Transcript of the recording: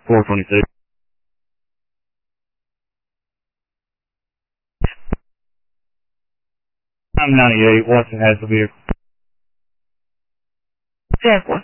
426. I'm 98. What's the hazard vehicle? Vehicle